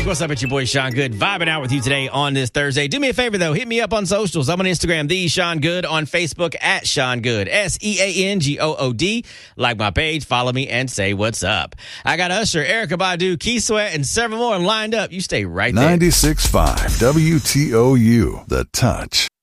What's up? It's your boy Sean Good, vibing out with you today on this Thursday. Do me a favor, though. Hit me up on socials. I'm on Instagram, the Sean Good, on Facebook, at Sean Good, SeanGood. Like my page, follow me, and say what's up. I got Usher, Erykah Badu, Keith Sweat, and several more lined up. You stay right there. 96.5 WTOU, The Touch.